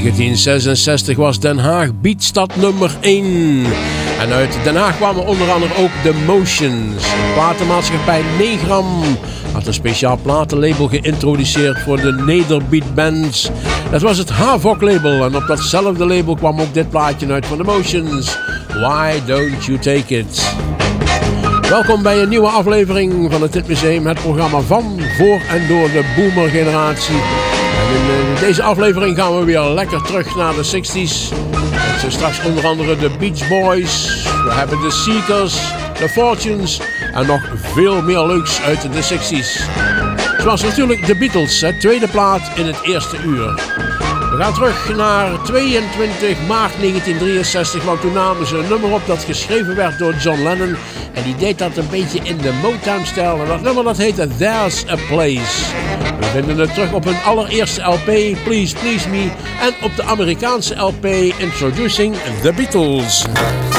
1966 was Den Haag beatstad nummer 1. En uit Den Haag kwamen onder andere ook The Motions. De platenmaatschappij Negram had een speciaal platenlabel geïntroduceerd voor de nederbeat bands. Dat was het Havok label en op datzelfde label kwam ook dit plaatje uit van The Motions. Why Don't You Take It? Welkom bij een nieuwe aflevering van het Hitmuseum, het programma van, voor en door de boomer generatie. En in deze aflevering gaan we weer lekker terug naar de 60s. Het zijn straks onder andere de Beach Boys, we hebben de Seekers, de Fortunes en nog veel meer leuks uit de 60s. Zoals natuurlijk de Beatles, het tweede plaat in het eerste uur. We gaan terug naar 22 maart 1963, want toen namen ze een nummer op dat geschreven werd door John Lennon. En die deed dat een beetje in de Motown-stijl. En dat nummer dat heette There's a Place. We vinden het terug op hun allereerste LP, Please Please Me. En op de Amerikaanse LP Introducing the Beatles.